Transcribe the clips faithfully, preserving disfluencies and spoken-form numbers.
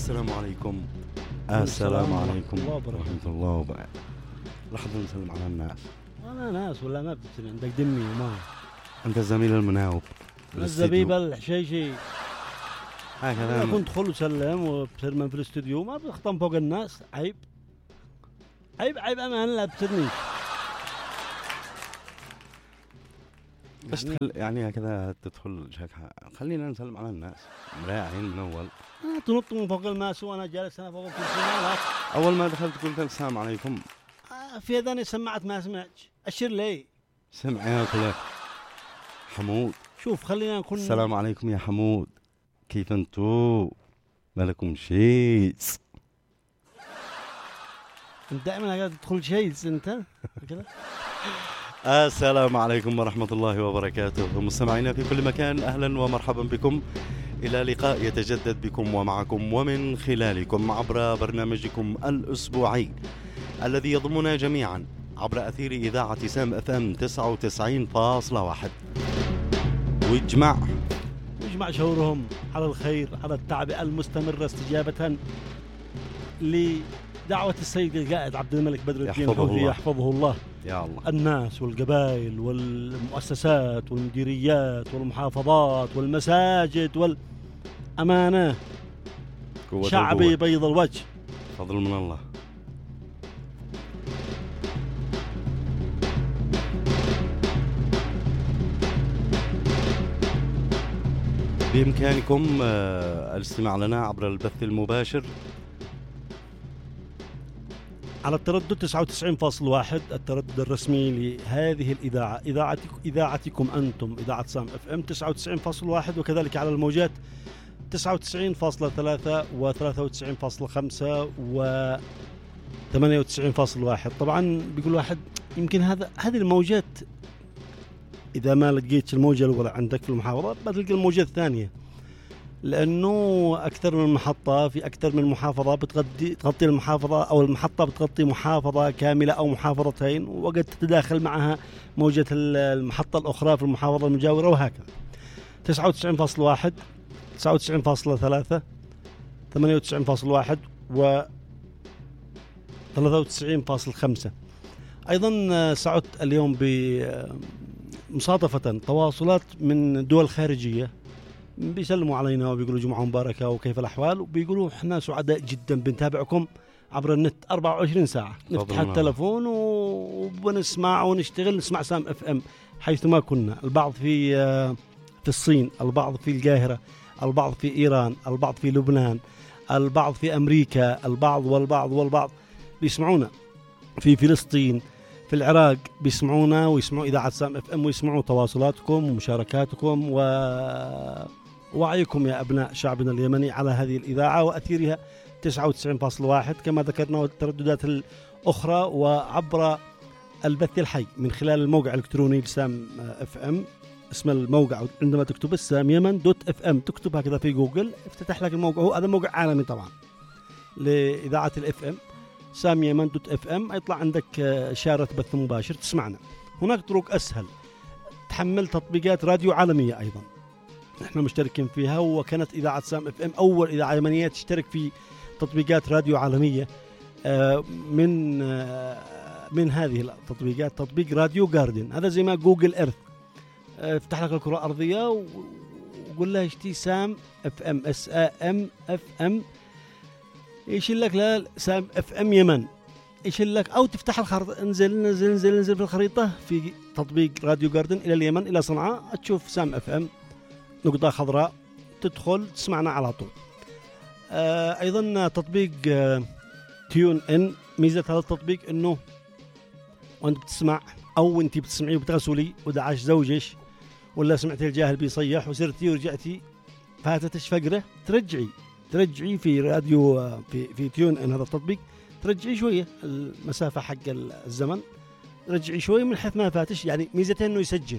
السلام عليكم. السلام عليكم ورحمة الله وبركاته. لحظة نسلم على الناس. أنا ناس ولا ما بتصير عندك دمي وما أنت الزميل المناوب الزبيبة الحشيشي هكذا. أنا كنت خل وسلم وبصير من في الاستوديو ما بختم فوق الناس. عيب عيب عيب أنا لا بتصيرني بس يعني, يعني هكذا تدخل شكها. خلينا نسلم على الناس مراعين من أول. آه تنط من فوق الماس وأنا جالس أنا فوق الكرسي. أول ما دخلت قلت السلام عليكم. آه في أذاني سمعت ما سمعتش. أشر لي سمعيك لك حمود. شوف خلينا نكون السلام عليكم يا حمود، كيف انتو؟ مالكم شيء؟ انت دائما قاعد تدخل شيء انت كذا. السلام عليكم ورحمة الله وبركاته مستمعينا في كل مكان، أهلا ومرحبا بكم إلى لقاء يتجدد بكم ومعكم ومن خلالكم عبر برنامجكم الأسبوعي الذي يضمنا جميعا عبر أثير إذاعة سام اف ام تسعة وتسعين فاصلة واحد ويجمع يجمع شعورهم على الخير على التعبئة المستمرة استجابة لدعوة السيد القائد عبد الملك بدر الدين الحوثي يحفظه الله. يا الله. الناس والقبائل والمؤسسات والمديريات والمحافظات والمساجد والأمانة شعبي بيض الوجه فضل من الله. بإمكانكم الاستماع لنا عبر البث المباشر على التردد تسعة وتسعين فاصلة واحد التردد الرسمي لهذه الإذاعة، إذاعتكم إذاعتكم أنتم إذاعة سام اف ام تسعة وتسعين فاصلة واحد، وكذلك على الموجات تسعة وتسعين فاصلة ثلاثة و ثلاثة وتسعين فاصلة خمسة و ثمانية وتسعين فاصلة واحد. طبعا بيقول واحد يمكن هذا هذه الموجات إذا ما لقيتش الموجة الأولى عندك في المحافظة بتلقى الموجة الثانية، لأنه أكثر من محطة في أكثر من محافظة بتغطي تغطي المحافظة أو المحطة بتغطي محافظة كاملة أو محافظتين، وقد تتداخل معها موجة المحطة الأخرى في المحافظة المجاورة وهكذا. تسعة وتسعين فاصلة واحد تسعة وتسعين فاصلة ثلاثة ثمانية وتسعين فاصلة واحد و ثلاثة وتسعين فاصلة خمسة. أيضا سعدت اليوم بمصادفة تواصلات من دول خارجية بيسلموا علينا وبيقولوا جمعة مباركة وكيف الأحوال، وبيقولوا احنا سعداء جدا بنتابعكم عبر النت أربعة وعشرين ساعة، نفتح التلفون ونسمع ونشتغل نسمع سام اف ام حيثما كنا. البعض في في الصين، البعض في القاهرة، البعض في إيران، البعض في لبنان، البعض في أمريكا، البعض والبعض والبعض بيسمعونا في فلسطين، في العراق بيسمعونا ويسمعوا إذاعة سام اف ام ويسمعوا تواصلاتكم ومشاركاتكم ووعيكم يا أبناء شعبنا اليمني على هذه الإذاعة وأثيرها تسعة وتسعين فاصلة واحد كما ذكرنا، والترددات الأخرى وعبر البث الحي من خلال الموقع الإلكتروني لسام اف ام. اسم الموقع عندما تكتب السام يمن دوت اف ام تكتب هكذا في جوجل افتتح لك الموقع. هو هذا موقع عالمي طبعا لإذاعة الاف ام سام يمن دوت اف ام، يطلع عندك إشارة بث مباشر تسمعنا. هناك طرق أسهل، تحمل تطبيقات راديو عالمية أيضا احنا مشتركين فيها، وكانت إذاعة سام اف ام أول إذاعة يمنية تشترك في تطبيقات راديو عالمية. من من هذه التطبيقات تطبيق راديو جاردن، هذا زي ما جوجل إيرث، افتح لك الكرة الأرضية وقول لها اشتي سام اف ام اس ا ام اف ام يشيل لك لا سام اف ام يمن يشيل لك، او تفتح الخريطة انزل نزل نزل نزل في الخريطة في تطبيق راديو جاردن الى اليمن الى صنعاء تشوف سام اف ام نقطة خضراء تدخل تسمعنا على طول. آه ايضا تطبيق آه تيون ان، ميزة هذا التطبيق انه وانت بتسمع او انت بتسمعي وبتغسلي ودعاش زوجش ولا سمعت الجاهل بيصيح وسرتي ورجعتي فاتتش فقرة ترجعي ترجعي في راديو في في تيون ان هذا التطبيق ترجعي شوية المسافة حق الزمن، رجعي شوية من حيث ما فاتش. يعني ميزته انه يسجل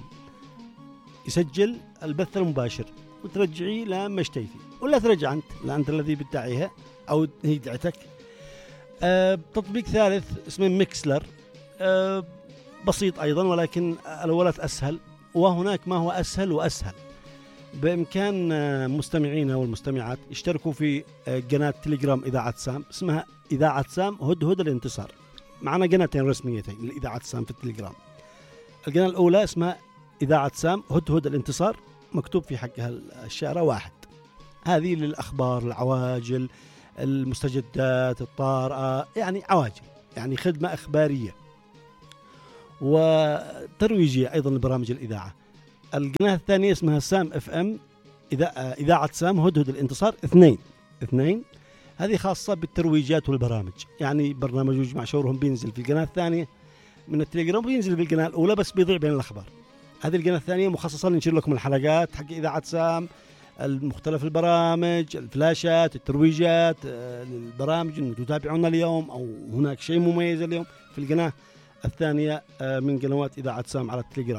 يسجل البث المباشر وترجعي لما اشتيتي ولا ترجع انت لا انت الذي بتدعيها او هي دعتك. أه تطبيق ثالث اسمه ميكسلر، أه بسيط ايضا ولكن الاولات اسهل، وهناك ما هو اسهل واسهل. بإمكان مستمعينا والمستمعات يشتركوا في قناة تليجرام إذاعة سام اسمها إذاعة سام هدهد الانتصار. معنا قناتين رسميتين لإذاعة سام في التليجرام. القناة الأولى اسمها إذاعة سام هدهد الانتصار، مكتوب في حقها الشارع واحد. هذه للأخبار، العواجل، المستجدات الطارئة، يعني عواجل، يعني خدمة إخبارية وترويجية أيضا لبرامج الإذاعة. القناة الثانية اسمها سام اف ام إذاعة سام هدهد الانتصار اثنين اثنين هذه خاصة بالترويجات والبرامج، يعني برنامج يجمع شورهم بينزل في القناة الثانية من التليجرام وينزل في القناة الأولى بس بيضيع بين الأخبار. هذه القناة الثانية مخصصة لنشر لكم الحلقات حق إذاعة سام، المختلف البرامج، الفلاشات، الترويجات، البرامج إنه تتابعونا اليوم أو هناك شيء مميز اليوم في القناة الثانية من قنوات إذاعة سام على التليجرام.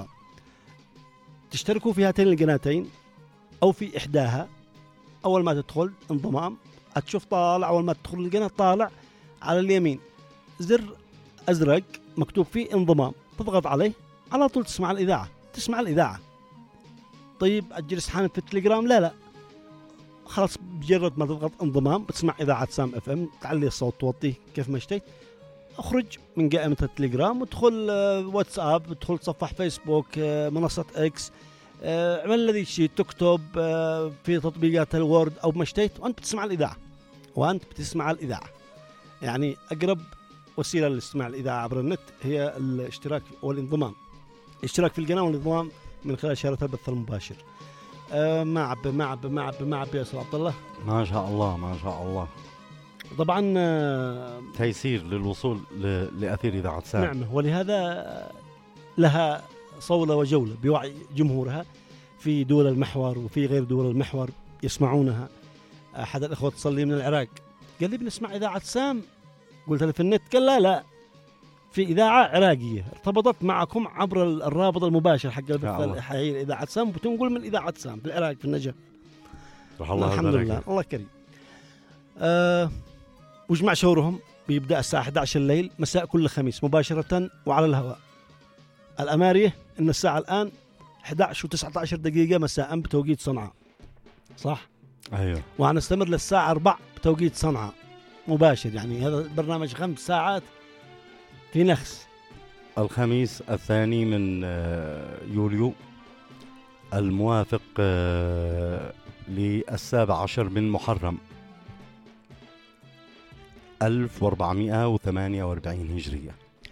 تشتركوا في هاتين القناتين أو في إحداها. أول ما تدخل انضمام هتشوف طالع، أول ما تدخل القناة طالع على اليمين زر أزرق مكتوب فيه انضمام، تضغط عليه على طول تسمع الإذاعة تسمع الإذاعة. طيب أجلس حانت في التليجرام؟ لا لا، خلاص بجرد ما تضغط انضمام بتسمع إذاعة سام اف ام، تعلي الصوت توطيه كيف ما اشتيت. اخرج من قائمة التليجرام وادخل واتساب، ادخل تصفح فيسبوك، منصة اكس، اعمل الذي شيء، تكتب في تطبيقات الوورد او ما اشتيت وانت بتسمع الإذاعة وانت بتسمع الإذاعة. يعني اقرب وسيلة لاستماع الإذاعة عبر النت هي الاشتراك والانضمام، الاشتراك في القناة والانضمام من خلال شارة البث المباشر. أه ما عب ما عب ما عب ما عب يا أستاذ عبد الله. ما شاء الله ما شاء الله. طبعا أه تيسير للوصول لأثير إذاعة سام. نعمة، ولهذا لها صولة وجولة بوعي جمهورها في دول المحور وفي غير دول المحور يسمعونها. أحد الأخوة اتصل لي من العراق قال لي بنسمع إذاعة سام، قلت له في النت، قال لا لا في إذاعة عراقية ارتبطت معكم عبر الرابط المباشر حق البث الحقيقي إذاعة سام، وتنقل من إذاعة سام في العراق في النجف. الله الحمد لله الله كريم. أه وجمع شورهم بيبدأ الساعة إحدى عشر الليل مساء كل خميس مباشرة وعلى الهواء. الأمارية إن الساعة الآن إحدى عشر وتسعة عشر دقيقة مساء بتوقيت صنعاء، صح؟ أيوه. وهنستمر للساعة أربعة بتوقيت صنعاء مباشر، يعني هذا البرنامج خمس ساعات في نخس. الخميس الثاني من يوليو الموافق للسابع عشر من محرم ألف وأربعمائة وثمانية وأربعين هجرية.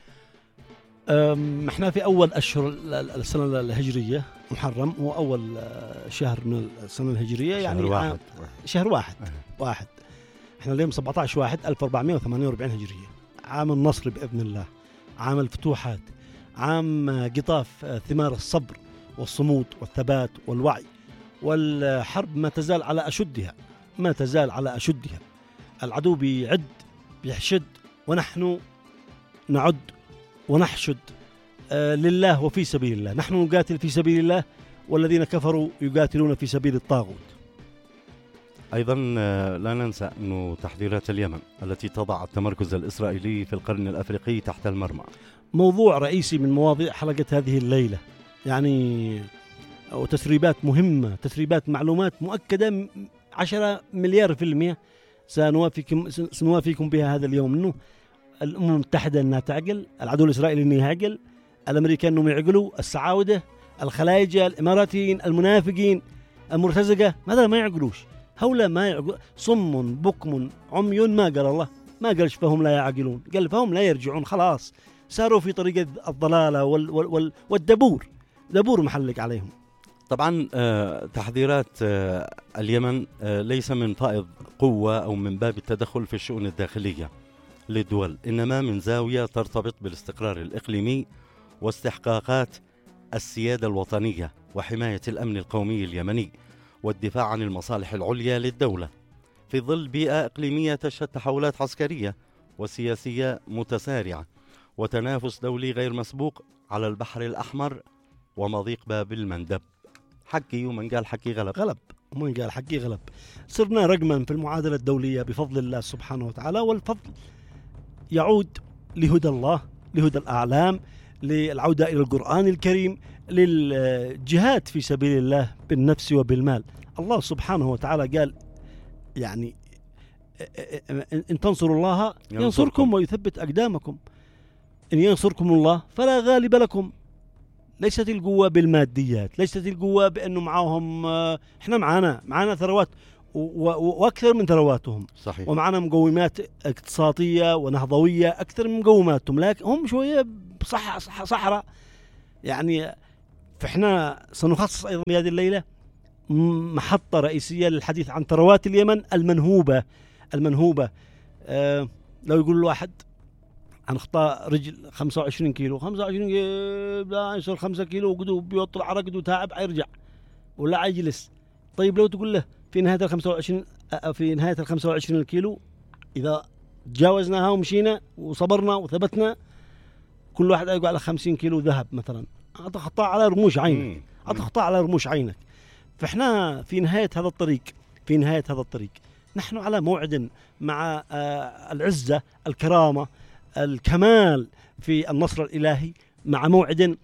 احنا في أول أشهر السنة الهجرية، محرم هو أول شهر من السنة الهجرية، يعني شهر واحد شهر واحد أه. واحد احنا اليوم سبعة عشر واحد ألف وأربعمائة وثمانية وأربعين هجرية، عام النصر بإذن الله، عام الفتوحات، عام قطاف ثمار الصبر والصمود والثبات والوعي، والحرب ما تزال على أشدها ما تزال على أشدها. العدو بيعد بيحشد ونحن نعد ونحشد آه لله وفي سبيل الله. نحن نقاتل في سبيل الله والذين كفروا يقاتلون في سبيل الطاغوت. أيضا لا ننسى أنه تحذيرات اليمن التي تضع التمركز الإسرائيلي في القرن الأفريقي تحت المرمى موضوع رئيسي من مواضيع حلقة هذه الليلة، يعني وتسريبات مهمة، تسريبات معلومات مؤكدة عشرة مليار في المئة سنوافيكم, سنوافيكم بها هذا اليوم، أنه الأمم المتحدة أنها تعقل، العدو الإسرائيلي أنه يعقل، الأمريكان أنهم يعقلوا، السعاودة، الخلايجة، الإماراتيين، المنافقين، المرتزقة، ماذا ما يعقلوش؟ هؤلاء ما يعقل، صم بكم عمي، ما قال الله، ما قالش فهم لا يعقلون، قال فهم لا يرجعون، خلاص ساروا في طريق الضلالة وال وال وال والدبور، دبور محلق عليهم. طبعا آه تحذيرات آه اليمن آه ليس من فائض قوة أو من باب التدخل في الشؤون الداخلية للدول، إنما من زاوية ترتبط بالاستقرار الإقليمي واستحقاقات السيادة الوطنية وحماية الأمن القومي اليمني والدفاع عن المصالح العليا للدولة في ظل بيئة إقليمية تشهد تحولات عسكرية وسياسية متسارعة وتنافس دولي غير مسبوق على البحر الأحمر ومضيق باب المندب. حكي ومن قال حكي غلب غلب ومن قال حكي غلب. صرنا رقما في المعادلة الدولية بفضل الله سبحانه وتعالى، والفضل يعود لهدى الله، لهدى الأعلام، للعودة إلى القرآن الكريم، للجهاد في سبيل الله بالنفس وبالمال. الله سبحانه وتعالى قال يعني إن تنصروا الله ينصركم ويثبت أقدامكم، إن ينصركم الله فلا غالب لكم. ليست القوة بالماديات، ليست القوة بأنه معهم، إحنا معانا معانا ثروات وأكثر من ثرواتهم، صحيح. ومعنا مقومات اقتصادية ونهضوية أكثر من مقوماتهم، لكن هم شوية صح صح صحراء يعني. فإحنا سنخصص أيضا بهذه الليلة محطة رئيسية للحديث عن ثروات اليمن المنهوبة المنهوبة. أه لو يقول الواحد عن خطأ رجل خمسة وعشرين كيلو خمسة وعشرين كيلو لا يصير خمسة كيلو وقدو بيطلع رقد وتعب يرجع ولا يجلس. طيب لو تقول له في نهاية الخمسة وعشرين في نهاية الخمسة وعشرين كيلو إذا تجاوزناها ومشينا وصبرنا وثبتنا كل واحد يقع على خمسين كيلو ذهب مثلا، أعطى خطأ على رموش عينك، أعطى خطأ على رموش عينك. فإحنا في نهاية هذا الطريق في نهاية هذا الطريق نحن على موعد مع العزة الكرامة الكمال في النصر الإلهي، مع موعد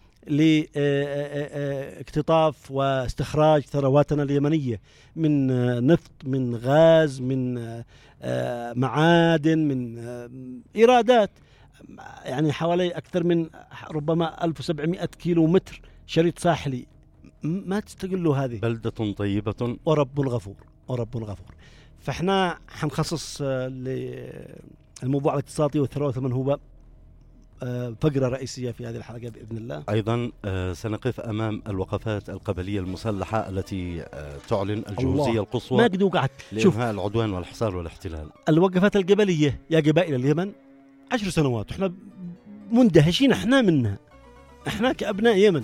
لاكتطاف واستخراج ثرواتنا اليمنية من نفط، من غاز، من معادن، من إيرادات، يعني حوالي أكثر من ربما ألف وسبعمائة كيلو متر شريط ساحلي ما تستقلوا هذه بلدة طيبة ورب غفور ورب غفور. فإحنا حنخصص للموضوع الاقتصادي والثروات المنهوبة فقرة رئيسية في هذه الحلقة بإذن الله. أيضا سنقف أمام الوقفات القبلية المسلحة التي تعلن الجهوزية القصوى ما قد وقعت لإنهاء العدوان والحصار والاحتلال. الوقفات القبلية يا قبائل اليمن عشر سنوات احنا مندهشين احنا منها، احنا كأبناء يمن.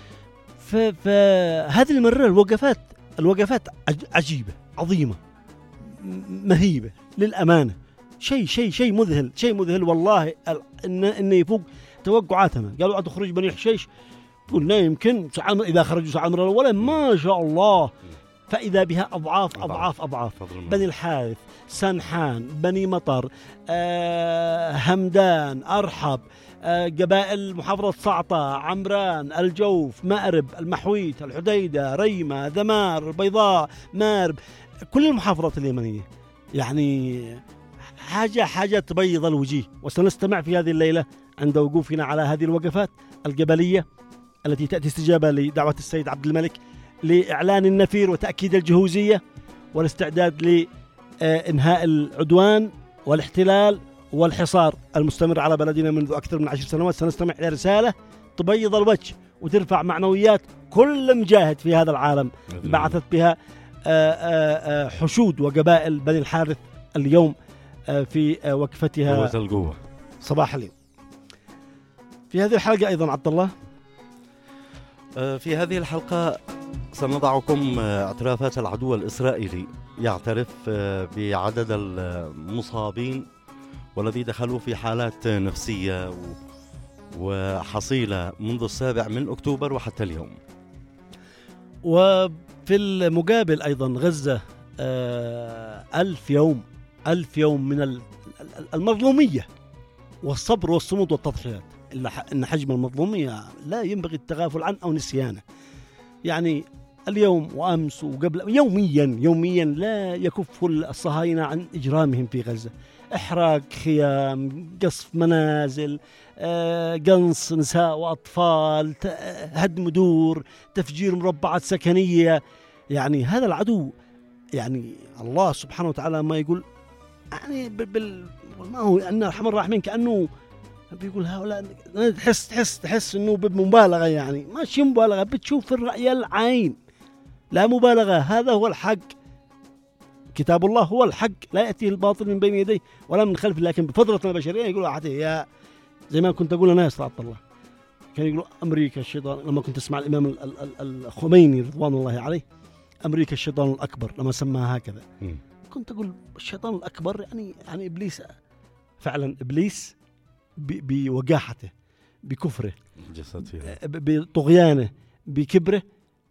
فهذه المرة الوقفات الوقفات عجيبة عظيمة مهيبة للأمانة، شيء شيء شيء مذهل شيء مذهل والله إن إنه يفوق توقعاتنا. قالوا عاد خروج بني حشيش، قلنا يمكن إذا خرجوا ساعة المرة الأولى ما شاء الله، فإذا بها أضعاف أضعاف أضعاف. بني الحارث، سنحان، بني مطر، آه همدان، أرحب، آه قبائل محافظة صعطة، عمران، الجوف، مأرب، المحويت، الحديدة، ريمة، ذمار، البيضاء، مارب، كل المحافظات اليمنية يعني حاجة حاجة تبيض الوجيه. وسنستمع في هذه الليلة عند وقوفنا على هذه الوقفات القبلية التي تأتي استجابة لدعوة السيد عبد الملك لإعلان النفير وتأكيد الجهوزية والاستعداد لإنهاء العدوان والاحتلال والحصار المستمر على بلدنا منذ أكثر من عشر سنوات. سنستمع إلى رسالة تبيض الوجه وترفع معنويات كل مجاهد في هذا العالم بعثت بها حشود وقبائل بني الحارث اليوم في وقفتها القوة صباح اليوم. في هذه الحلقة أيضا عبد الله، في هذه الحلقة سنضعكم اعترافات العدو الإسرائيلي يعترف بعدد المصابين والذي دخلوا في حالات نفسية وحصيلة منذ السابع من أكتوبر وحتى اليوم. وفي المقابل أيضا غزة ألف يوم ألف يوم من المظلومية والصبر والصمود والتضحيات، إلا أن حجم المظلومية لا ينبغي التغافل عنه أو نسيانه. يعني اليوم وأمس وقبل يوميا يوميا لا يكف الصهاينة عن إجرامهم في غزة، إحراق خيام، قصف منازل، قنص نساء وأطفال، هدم دور، تفجير مربعات سكنية. يعني هذا العدو يعني الله سبحانه وتعالى ما يقول يعني بال ما هو أن أرحم الراحمين كأنه بيقول هؤلاء، تحس تحس تحس إنه بمبالغة، يعني ماشي مبالغة، بتشوف في الرأي العين لا مبالغة. هذا هو الحق، كتاب الله هو الحق، لا يأتيه الباطل من بين يديه ولا من خلفه. لكن بفطرة البشرية يقولوا أحد يا زي ما كنت أقول أنا يا عبد الله، كان يقولوا أمريكا الشيطان. لما كنت أسمع الإمام الخميني رضوان الله عليه أمريكا الشيطان الأكبر لما سماها هكذا، كنت أقول الشيطان الأكبر يعني يعني إبليس، فعلا إبليس بوقاحته، بكفره، بطغيانه، بكبره،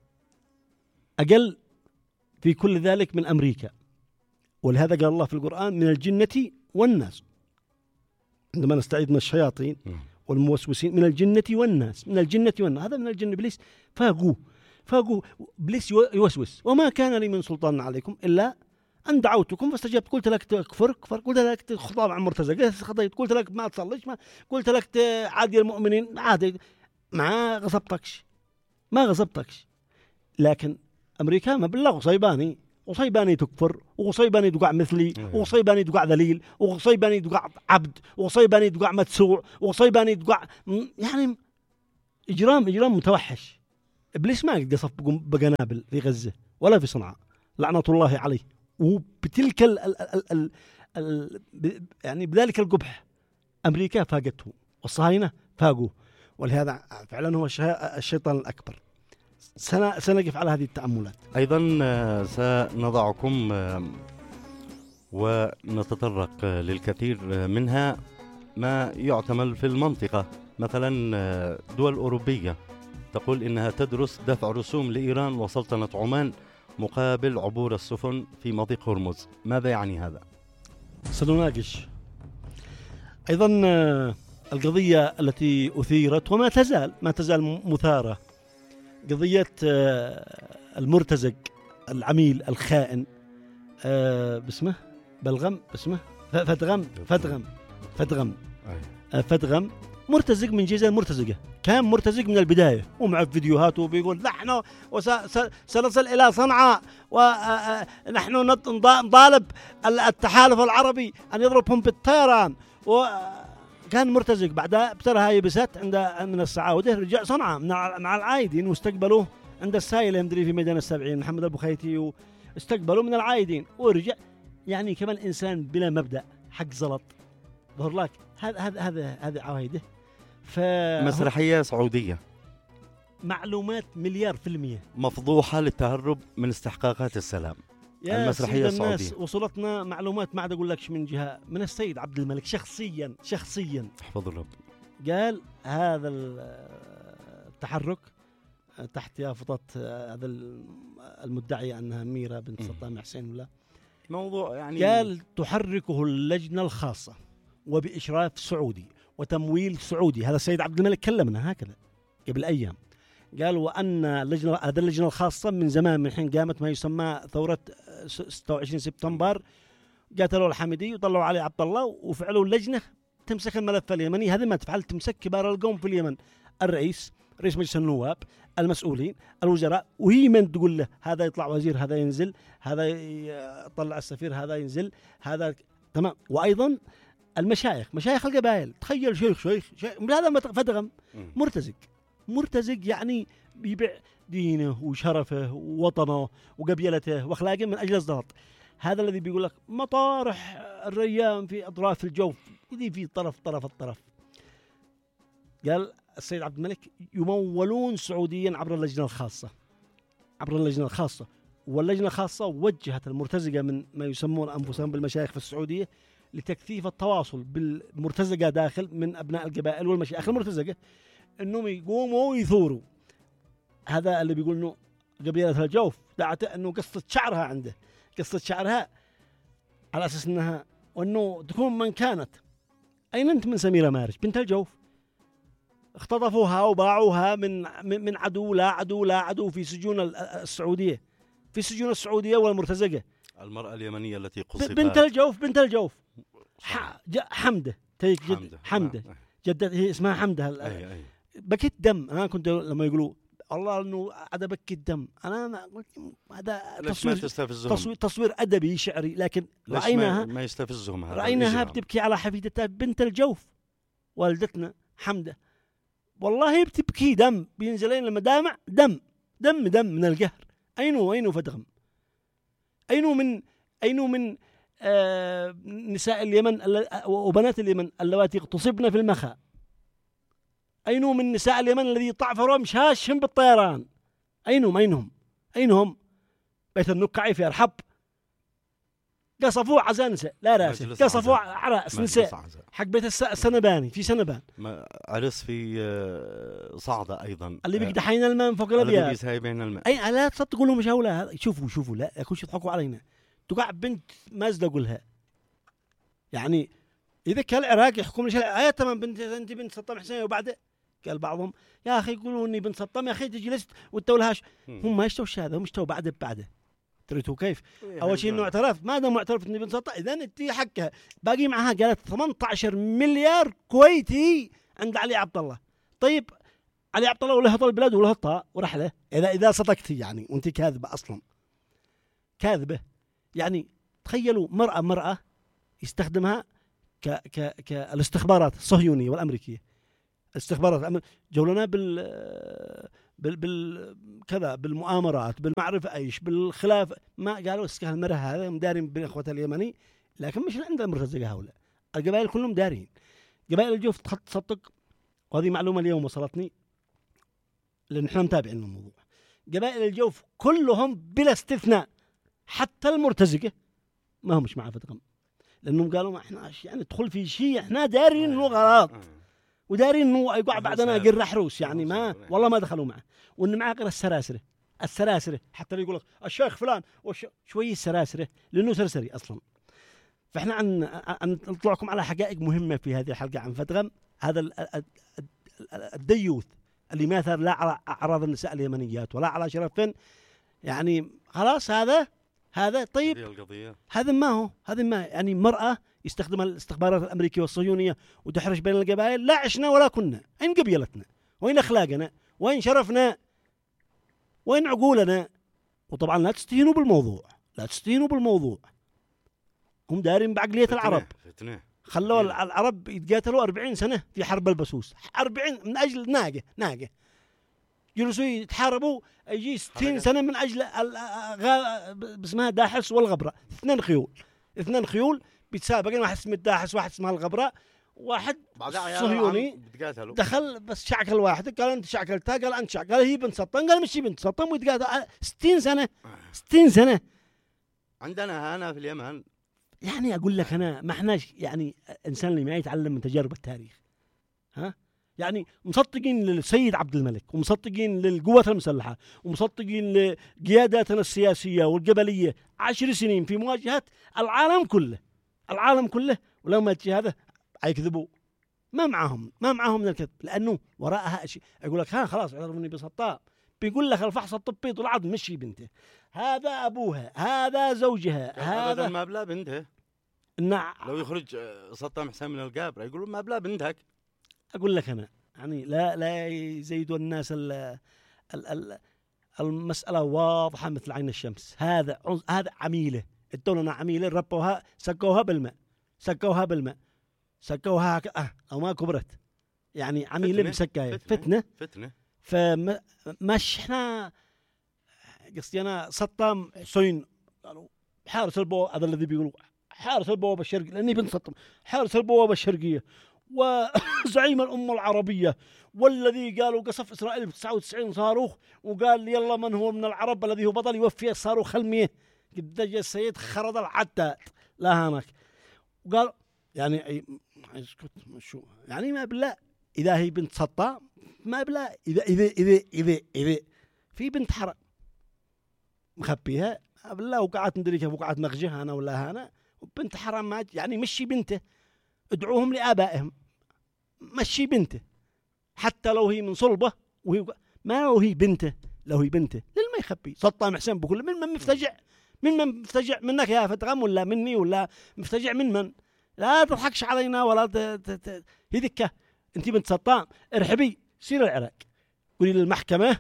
أقل في كل ذلك من أمريكا. ولهذا قال الله في القرآن من الجنة والناس، عندما نستعيذ من الشياطين والموسوسين من الجنة والناس، من الجنة والناس، هذا من الجن إبليس. فاقوه فاقوه إبليس يوسوس: وما كان لي من سلطان عليكم إلا أن دعوتكم فاستجبت. قلت لك تكفر كفر، قلت لك تخطب عن مرتزقة خطيت، قلت لك ما تصليش ما، قلت لك عادي المؤمنين عادي، ما غصبتكش ما غصبتكش. لكن أمريكا ما بالله غصيباني، وصيباني تكفر، وصيباني تقع مثلي، وصيباني تقع ذليل، وصيباني تقع عبد، وصيباني تقع مدسوع، وصيباني تقع يعني إجرام إجرام متوحش. إبليس ما قد قصف بقنابل في غزة ولا في صنعاء لعنة الله عليه، وبتلك ال ال ال ال ال يعني بذلك القبح أمريكا فاقته والصهاينة فاقوه، ولهذا فعلا هو الشيطان الأكبر. سنقف على هذه التأملات. أيضا سنضعكم ونتطرق للكثير منها ما يعتمل في المنطقة. مثلا دول أوروبية تقول إنها تدرس دفع رسوم لإيران وسلطنة عمان مقابل عبور السفن في مضيق هرمز. ماذا يعني هذا؟ سنناقش أيضا القضية التي أثيرت وما تزال ما تزال مثارة، قضية المرتزق العميل الخائن باسمه بلغم باسمه فتغم فتغم فتغم فتغم مرتزق من جيزان مرتزقة، كان مرتزق من البداية ومع فيديوهاته بيقول نحن سنصل إلى صنعاء ونحن نطالب التحالف العربي أن يضربهم بالطيران، وكان مرتزق. بعدها ابتلها يبست عند من السعودة، رجع صنعاء مع العايدين واستقبلوه عند السايلة مدري في ميدان السبعين محمد البخيتي، واستقبلوا من العايدين ورجع. يعني كمان إنسان بلا مبدأ حق زلط ظهر لك. هذا هذا هذا هذا عوايده. مسرحية سعودية، معلومات مليار في المية مفضوحة للتهرب من استحقاقات السلام. المسرحية السعودية وصلتنا معلومات ما عاد أقول لكش من جهة من السيد عبد الملك شخصيا شخصيا احفظ الرب، قال هذا التحرك تحت يافطة هذا المدعي أنها ميرا بنت صدام حسين ولا موضوع يعني، قال تحركه اللجنة الخاصة وبإشراف سعودي وتمويل سعودي. هذا السيد عبد الملك كلمنا هكذا قبل أيام، قال وأن اللجنة هذا اللجنة الخاصة من زمان، من حين قامت ما يسمى ثورة ستة وعشرين سبتمبر، قاتلوا الحمدي وطلعوا علي عبد الله وفعلوا اللجنة تمسك الملف اليمني. هذا ما تفعل تمسك كبار القوم في اليمن، الرئيس رئيس مجلس النواب، المسؤولين، الوزراء، وهي من تقول له هذا يطلع وزير، هذا ينزل، هذا يطلع السفير، هذا ينزل، هذا تمام. وأيضا المشايخ، مشايخ القبائل، تخيل شيخ شيخ, شيخ. هذا فتغم مرتزق مرتزق يعني بيبيع دينه وشرفه ووطنه وقبيلته واخلاقه من اجل الزلط. هذا الذي بيقول لك مطارح الريان في اطراف الجوف، يدي في طرف طرف الطرف. قال السيد عبد الملك يمولون سعوديا عبر اللجنه الخاصه، عبر اللجنه الخاصه. واللجنه الخاصه وجهت المرتزقه من ما يسمون انفسهم بالمشايخ في السعوديه لتكثيف التواصل بالمرتزقه داخل من ابناء القبائل والمشايخ المرتزقه، انهم يقوموا ويثوروا. هذا اللي بيقول انه قبيله الجوف دعته انه قصه شعرها عنده، قصه شعرها على اساس انها وانه تكون من كانت. اين انت من سميره مارش بنت الجوف؟ اختطفوها وباعوها من من عدو لا عدو لا عدو في سجون السعوديه، في سجون السعوديه والمرتزقه. المراه اليمنيه التي قصفت بنت الجوف، بنت الجوف حمده تيك جد حمده جدت هي اسمها حمده. أي أي. بكيت دم. انا كنت لما يقولوا الله انه عاد بكي الدم، انا قلت هذا تصوير تصوير تصوير ادبي شعري، لكن رايناها ما يستفزهم هذا، رايناها بتبكي على حفيدتها بنت الجوف والدتنا حمده، والله بتبكي دم بينزلين لما دامع دم دم دم من القهر. اينو اينو فتغم، اينو من اينو من آه نساء اليمن وبنات اليمن اللواتي اغتصبن في المخا، أينو من نساء اليمن الذي طعفروا مشاشهم بالطيران، أينهم أينهم أينهم بيت النكعي في الحب قصفوا عزانسة لا راسه، قصفوا عرس نساء حق بيت السنباني في سنبان، عرس في صعدة أيضا اللي بيقدحين الماء فوق الأبيات، أي لا تصدقوا لهم مش هؤلاء. شوفوا شوفوا لا يكونش يضحكوا علينا. تقع بنت مازدة أقولها يعني اذا كان العراق يحكم ليش آه تمام بنت انت بنت صدام حسين وبعده قال بعضهم يا اخي يقولوا اني بنت صدام يا اخي تجي لست وتو لهاش هم ما يشتوش هذا هم يشتوا بعده بعده تريتوا كيف اول شيء انه اعترف ما دام معترف اني بنت صدام اذا انت حقها باقي معها قالت ثمانية عشر مليار كويتي عند علي عبد الله. طيب علي عبد الله وله طل البلاد وله طاء ورحله اذا اذا صدقتي يعني وانت كاذبه اصلا كاذبه يعني. تخيلوا مرأة مرأة يستخدمها ك ك كالاستخبارات الصهيونية والأمريكية استخبارات الأمر... جولنا بال بال بال كذا بالمؤامرات بالمعرفة ايش بالخلاف ما قالوا اسكه المرأة هذا مدارين بين اخوتها اليمني لكن مش عندنا مرتزقة هؤلاء القبائل كلهم دارين. قبائل الجوف تصدق وهذه معلومة اليوم وصلتني لأن احنا متابعين الموضوع. قبائل الجوف كلهم بلا استثناء حتى المرتزقة ما همش مع فتقم لأنهم قالوا ما احنا يعني ندخل في شيء احنا دارين انه غلط ودارين انه يقع بعدنا قر حروس يعني ما والله ما دخلوا معه وان معه غير السراسرة السراسرة حتى يقول لك الشيخ فلان وش شوية سراسرة لأنه سرسري أصلا. فاحنا عن عن نطلعكم على حقائق مهمة في هذه الحلقة عن فتقم هذا الديوث اللي ما ثار لا على أعراض النساء اليمنيات ولا على شرفهن يعني خلاص هذا هذا طيب هذا ما هو هذا ما يعني مرأة يستخدم الاستخبارات الأمريكية والصهيونية وتحرش بين القبائل. لا عشنا ولا كنا أين قبيلتنا وين أخلاقنا وين شرفنا وين عقولنا. وطبعا لا تستهينوا بالموضوع لا تستهينوا بالموضوع هم دارين بعقلية فتنة العرب فتنة. خلوا العرب يتقاتلوا أربعين سنة في حرب البسوس أربعين من أجل ناقة ناقة جلسوا يتحاربوا يجي ستين سنة من أجل اسمها داحس والغبرة اثنين خيول اثنين خيول بيتسابقين واحد اسمه داحس واحد اسمه الغبرة واحد صهيوني دخل بس شعكل واحد قال أنت شعكلتها قال أنت شعكل قال هي بنت سطن قال مش بنت سطن ويتقاتل ستين سنة ستين سنة. عندنا هنا في اليمن يعني أقول لك أنا ما احناش يعني إنسان اللي ما يتعلم من تجارب التاريخ ها يعني مصدقين للسيد عبد الملك ومصدقين للقوات المسلحة ومصدقين لقياداتنا السياسية والقبلية عشر سنين في مواجهة العالم كله العالم كله ولما تجي هذا يكذبوا ما معهم ما معهم من الكذب لأنه وراءها شيء. يقول لك ها خلاص عرفني بسطاء بيقول لك الفحص الطبي طلعت مشي بنته هذا أبوها هذا زوجها هذا ما بلا بنته نعم. لو يخرج صدام حسين من القابرة يقولون ما بلا بنتك. أقول لك أنا يعني لا لا يزيدوا الناس ال ال المسألة واضحة مثل عين الشمس. هذا هذا عميلة الدولة عميلة ربوها سكوها بالماء سكوها بالماء سكوها أه أو ما كبرت يعني عميلة مسكاية فتنة فتنة, فتنة. فمش إحنا قصدي أنا صدام حسين قالوا حارس البوابة هذا الذي بيقولوا حارس البوابة الشرقية لأني بنت صدام حارس البوابة الشرقية وزعيم الأمة العربية والذي قالوا قصف إسرائيل بتسعة وتسعين صاروخ وقال يلا من هو من العرب الذي هو بطل يوفي الصاروخ المية قد جاء السيد خرد العتاد لا هناك وقال يعني اسكت شو يعني ما بالله إذا هي بنت سطا ما بالله إذا إذا إذا إذا إذا في بنت حرام مخبيها ما بالله وقعت ندري كيف وقعت مخجها أنا ولا أنا بنت حرام ما يعني مشي بنته ادعوهم لآبائهم مشي بنته حتى لو هي من صلبة وهي ما لو هي بنته لو هي بنته للما يخبي صدام حسين بكل من من مفتجع من من مفتجع منك يا فتغم ولا مني ولا مفتجع من من لا تضحكش علينا ولا ت... ت... ت... هي ذكة انت بنت صدام ارحبي سير العراق قولي للمحكمة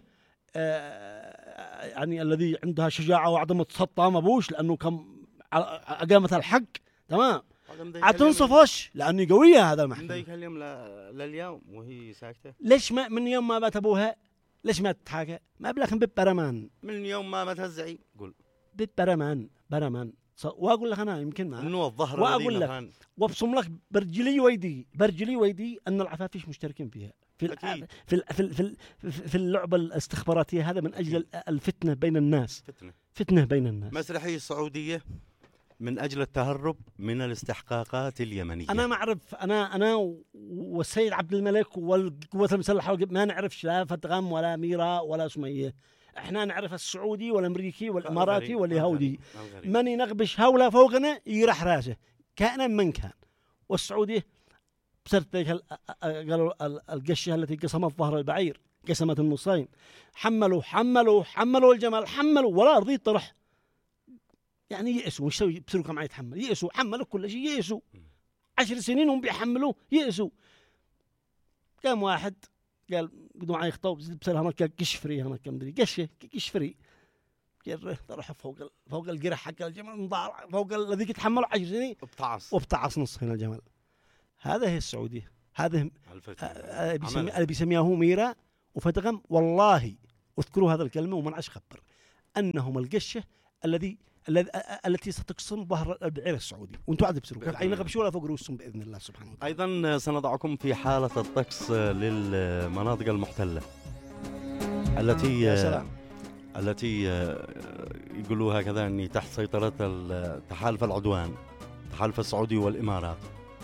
آه يعني الذي عندها شجاعة وعدم صدام ابوش لأنه كم أقامت الحق تمام عتنصفش لأني قوية هذا المحكمة. ذيك اليوم لليوم وهي ساكتة. ليش ما من يوم ما مات أبوها ليش ما تتحاكى؟ ما بلخن ببرمان. من يوم ما مات الزعيم قول. ببرمان برمان وأقول لك أنا يمكن ما. إنه الظهر. وأقول لك وابصم لك برجلي ويدي برجلي ويدي أن العفافيش مشتركين فيها. في في ال في ال في, ال في اللعبة الاستخباراتية هذا من أجل الفتنة بين الناس. فتنة. فتنة بين الناس. مسرحية السعودية. من أجل التهرب من الاستحقاقات اليمنية. أنا ما أعرف أنا أنا والسيد عبد الملك والقوات المسلحة ما نعرفش لا فتغم ولا ميرا ولا سمية. إحنا نعرف السعودي والأمريكي والإماراتي واليهودي. من ينغبش هؤلاء فوقنا يرح راسه كائنا من كان والسعودية بسرت قالوا القشة التي قسمت ظهر البعير قسمت النصين، حملوا حملوا حملوا الجمل حملوا ولا رضي طرح، يعني يأسوا وش يسوي بسروا كم يتحمل، يأسوا حملوا كل شيء يأسوا، عشر سنين هم بيحملوا يأسوا. قام واحد قال بدون عن يخطب بسرها هناك قشفري هناك مدري قشة قشفري جره طرح فوق فوق القرح حق الجمل فوق الذي يتحملوا عشر سنين وبتعص وبتعص نص هنا الجمل. هذا هي السعودية، هذا اللي بيسميها هو ميرا وفتغم. والله اذكروا هذا الكلمة وما نعش خبر أنهم القشة الذي التي ستقسم ظهر البعير السعودي وانتم عاد بسروا عين غبشوا ولا فوق رؤوسهم بإذن الله سبحانه وتعالى. أيضا سنضعكم في حالة الطقس للمناطق المحتلة التي يا سلام. التي يقولوا هكذا أني تحت سيطرة تحالف العدوان، تحالف السعودي والإمارات.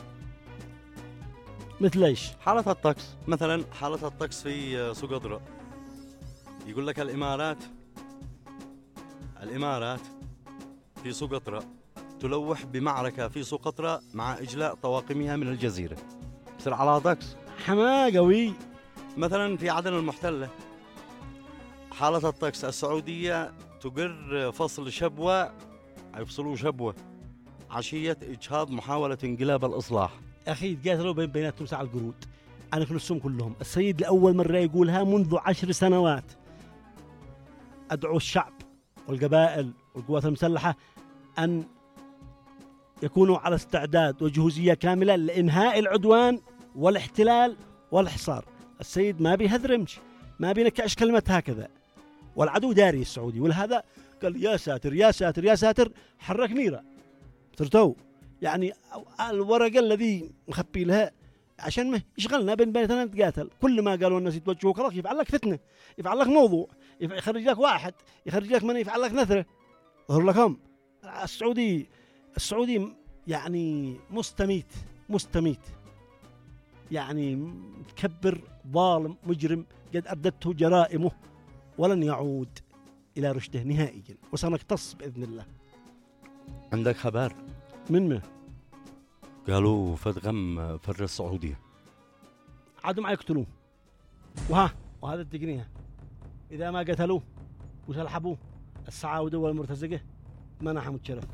مثل ايش؟ حالة الطقس مثلا حالة الطقس في سقطرى، يقول لك الإمارات الإمارات في سقطرى تلوح بمعركة في سقطرى مع إجلاء طواقمها من الجزيرة. بصير على طقس حماة قوي. مثلا في عدن المحتلة حالة الطقس السعودية تقر فصل شبوة، يفصلوا شبوة عشية إجهاض محاولة انقلاب الإصلاح. أخي تقاتلوا بين بيناتهم ساعة القرود. أنا كنسهم كلهم. السيد لأول مرة يقولها منذ عشر سنوات. أدعو الشعب والقبائل والقوات المسلحة أن يكونوا على استعداد وجهوزية كاملة لإنهاء العدوان والاحتلال والحصار. السيد ما بيهذرمش، ما بينكعش كلمة هكذا، والعدو داري السعودي. ولهذا قال يا ساتر يا ساتر يا ساتر حرك ميرا صرتوا يعني الورقة الذي مخبي لها عشان ما يشغلنا بين بيننا نتقاتل. كل ما قالوا الناس يتوجهوا خلاص يفعل لك فتنة، يفعل لك موضوع، يخرج لك واحد، يخرج لك من يفعل لك نثرة. ظهر لكم السعودي السعودي يعني مستميت مستميت يعني مكبر ظالم مجرم قد أبدته جرائمه ولن يعود إلى رشده نهائيا وسنقتص بإذن الله. عندك خبر من ما قالوا فتغم فر السعودية عادوا ما يقتلوه، وها وهذا التقنية إذا ما قتلوه وسلحبوه السعاودة والمرتزقة ما نحن متشرف.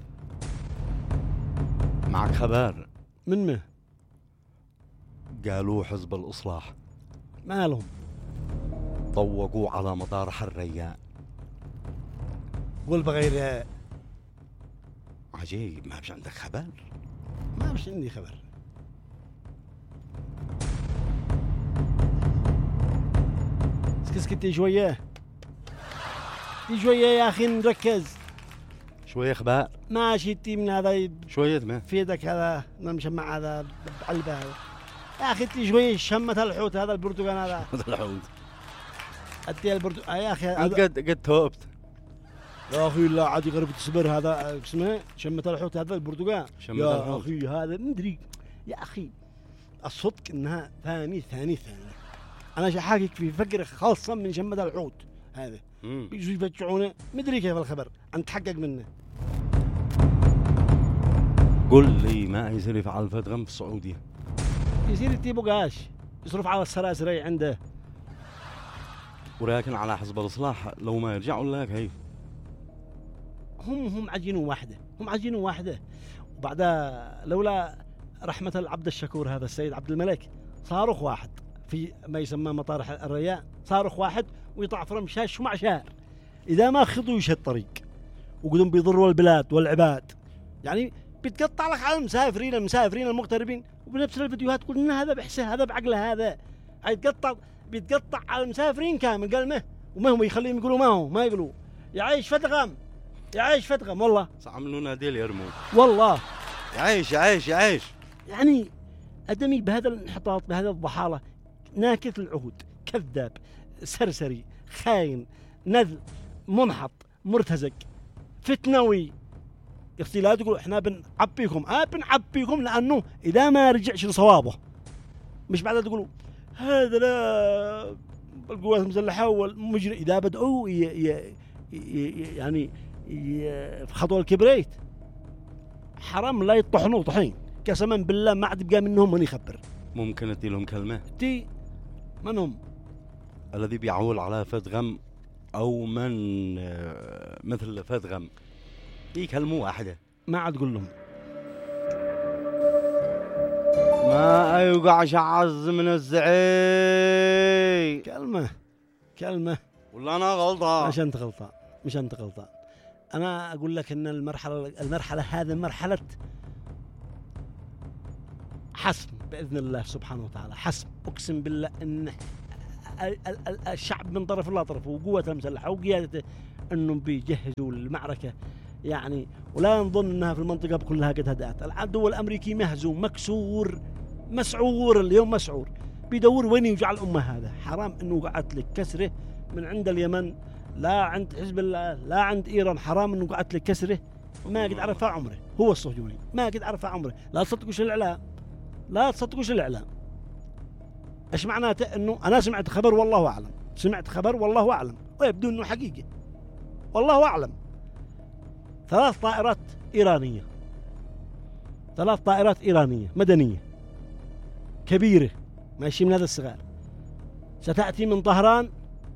معك خبر من ما قالوا حزب الإصلاح ما لهم طوقوا على مطار حريان والبغير. عجيب، ما بش عندك خبر؟ ما بش عندي خبر. اسكت شوية شوية يا أخي نركز شوية خبار ماشي تي من هذا شوية ما في يدك هذا نمشمع هذا بعلبة هذا يا أخي تي شوية شمة الحوت هذا البرتقال هذا الحوت أدي البرتقال يا أخي قد قد توبت يا أخي لا عاد يقرب تصبر هذا اسمه شمة الحوت هذا البرتقال يا أخي هذا مدري يا أخي الصدق إنها ثاني ثاني ثاني. أنا شحاكك في فقرة خاصة من شمة الحوت هذا بيجوا يفتشونه مدري كيف الخبر أنت تحقق منه. قل لي ما يصير يفعل فتغم في السعودية؟ يصير يتيبو قاش يصرف على السراسري عنده، ولكن على حزب الإصلاح لو ما يرجعوا لك هي هم هم عجينوا واحدة هم عجينوا واحدة. وبعدها لولا رحمة العبد الشكور هذا السيد عبد الملك صاروخ واحد في ما يسمى مطار الريان، صاروخ واحد ويطلع في رمشاش مع شهر إذا ما خذوا يشهد الطريق وقدم بيضروا البلاد والعباد. يعني بيتقطع لك على المسافرين المسافرين المغتربين، وبنفس الفيديوهات قلنا هذا بحسه هذا بعقله هذا هيتقطع بيتقطع على المسافرين كامل. قال ما وما هم يخليهم يقولوا ما هو ما يقولوا يعيش فتغم يعيش فتغم والله عملونا ديل يرموا والله يعيش يعيش يعيش. يعني أدمي بهذا الانحطاط بهذا الضحالة ناكث العهود كذاب سرسري خاين نذل منحط مرتزق فتنوي. يختي لا تقول احنا بنعبيكم اه بنعبيكم لأنه إذا ما رجعش لصوابه مش بعد تقولوا هذا لا القوات المسلحة والمجرم إذا بدأوا ي... ي... ي... يعني ي... في خطوة الكبريت حرام لا يطحنوا طحين قسما بالله ما عاد بقى منهم من يخبر. ممكن ادي لهم كلمه؟ تي من هم؟ الذي بيعول على فدغم او من مثل فدغم في كلمه واحده ما عاد تقول لهم ما يوقع شعز من الزعيم. كلمه كلمه ولا انا غلطان؟ مش انت غلطان، مش انت غلطان. انا اقول لك ان المرحله المرحله هذه مرحله حسم باذن الله سبحانه وتعالى، حسم. اقسم بالله ان الشعب من طرف الله طرفه وقوته المسلحه وقيادته انهم بيجهزوا المعركه يعني، ولا نظن انها في المنطقه كلها قد هدأت. العدو الامريكي مهزوم مكسور مسعور، اليوم مسعور بيدور وين يوجع الامه. هذا حرام انه وقعت لك كسره من عند اليمن، لا عند حزب الله لا عند ايران، حرام انه وقعت لك كسره ما قد عرفها عمره. هو الصهيوني ما قد عرفها عمره. لا تصدقوش الاعلام، لا تصدقوش الاعلام. ايش معناته؟ انه انا سمعت خبر والله اعلم، سمعت خبر والله اعلم ويبدو انه حقيقي والله اعلم. ثلاث طائرات ايرانيه، ثلاث طائرات ايرانيه مدنيه كبيره ماشي من هذا الصغار، ستاتي من طهران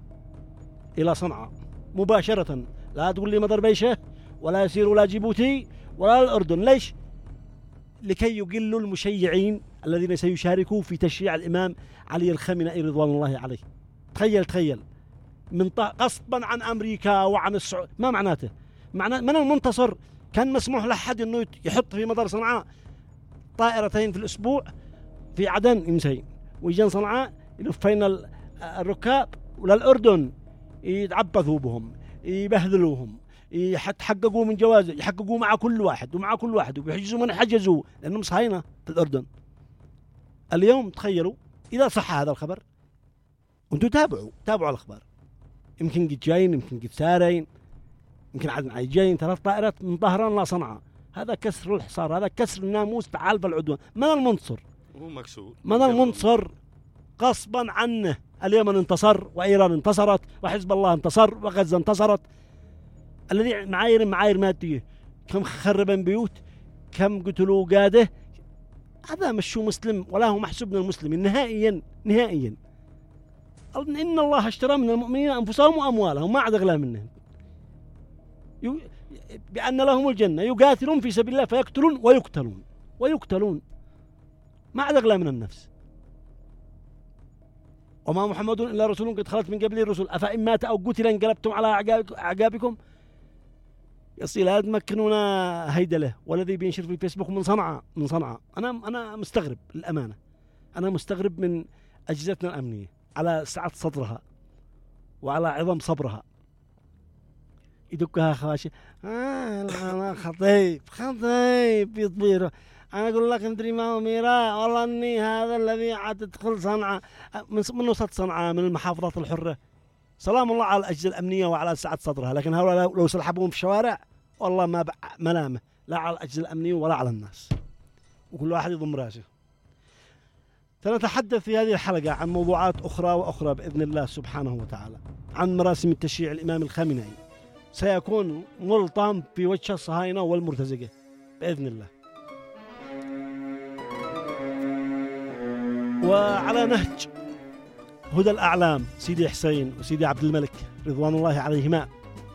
الى صنعاء مباشره. لا تقول لي مطر بيشه ولا يسير ولا جيبوتي ولا الاردن. ليش؟ لكي يقلوا المشيعين الذين سيشاركوا في تشييع الامام علي الخامنئي رضوان الله عليه. تخيل تخيل من قصبا عن امريكا وعن السعوديه. ما معناته؟ معناه من المنتصر كان مسموح لحد انه يحط في مطار صنعاء طائرتين في الاسبوع في عدن يمسين، ويجي صنعاء يلفين الركاب وللاردن يتعبثوا بهم يبهذلوهم يحققوا من جوازه، يحققوا مع كل واحد ومع كل واحد وبيحجزوا من حجزوا لانهم صهاينه في الاردن. اليوم تخيلوا اذا صح هذا الخبر، وانتم تابعوا تابعوا الاخبار، يمكن قد جايين يمكن قد سارين يمكن عاد جايين ثلاث طائرات من طهران لا صنعاء. هذا كسر الحصار، هذا كسر الناموس تعال بالعدوان. من المنتصر؟ هو مكسور. من المنتصر؟ غصبا عنه. اليمن انتصر وايران انتصرت وحزب الله انتصر وغزه انتصرت. الذي معايير معايير ماديه، كم خربا بيوت، كم قتلوا قاده، هذا مش هو مسلم ولا هو محسوب من المسلمين نهائيا نهائيا. ان الله اشترى من المؤمنين انفسهم واموالهم، ما عاد اغلى منهم، بأن لهم الجنة يقاتلون في سبيل الله فيقتلون ويقتلون ويقتلون، ما عاد أغلى من النفس. وما محمد إلا رسول قد خلت من قبل الرسل أفإن مات أو قتل انقلبتم على أعقابكم. يصير لا تمكنونا هيدله. والذي بينشر في الفيسبوك من صنعاء من صنعاء أنا أنا مستغرب الأمانة، أنا مستغرب من أجهزتنا الأمنية على سعة صدرها وعلى عظم صبرها. يدكها خواشي آه أنا خطيب خطيب يطبيره. أنا أقول لك مدري ما هو ميرا والله إني هذا الذي عاد تدخل صنعاء من وسط صنعاء من المحافظات الحرة. سلام الله على الأجهزة الأمنية وعلى سعة صدرها، لكن هؤلاء لو سلحبوهم في الشوارع والله ما ملامه لا على الأجهزة الأمنية ولا على الناس، وكل واحد يضم راسه. سنتحدث في هذه الحلقة عن موضوعات أخرى وأخرى بإذن الله سبحانه وتعالى، عن مراسم التشييع الإمام الخامنئي. سيكون ملطم في وجه الصهاينة والمرتزقة بإذن الله. وعلى نهج هدى الأعلام سيدي حسين وسيدي عبد الملك رضوان الله عليهما،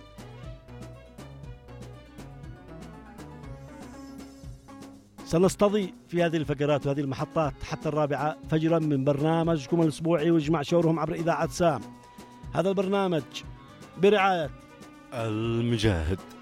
سنستضي في هذه الفقرات وهذه المحطات حتى الرابعة فجرا من برنامجكم الأسبوعي ويجمع شورهم عبر إذاعة سام. هذا البرنامج برعاية المجاهد